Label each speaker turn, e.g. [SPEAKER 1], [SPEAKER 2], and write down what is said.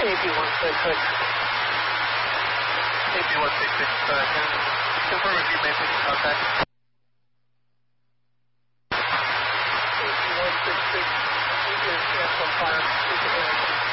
[SPEAKER 1] AP166. AP166, can confirm if you made any contact. AP166, we can cancel fire.